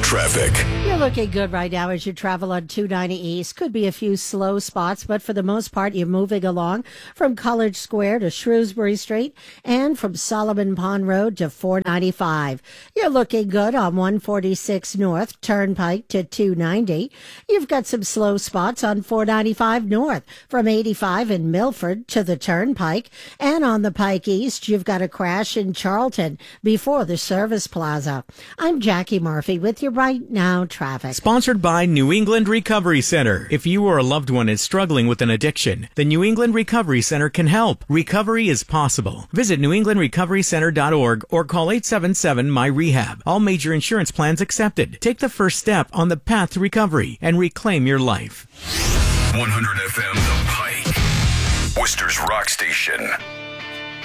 traffic. You're looking good right now as you travel on 290 East. Could be a few slow spots, but for the most part, you're moving along from College Square to Shrewsbury Street and from Solomon Pond Road to 495. You're looking good on 146 North, Turnpike to 290. You've got some slow spots on 495 North from 85 in Milford to the Turnpike. And on the Pike East, you've got a crash in Charlton before the Service Plaza. I'm Jackie Murphy with your Right Now traffic. Sponsored by New England Recovery Center. If you or a loved one is struggling with an addiction, the New England Recovery Center can help. Recovery is possible. Visit newenglandrecoverycenter.org or call 877-MY-REHAB. All major insurance plans accepted. Take the first step on the path to recovery and reclaim your life. 100 FM The Pike, Worcester's rock station.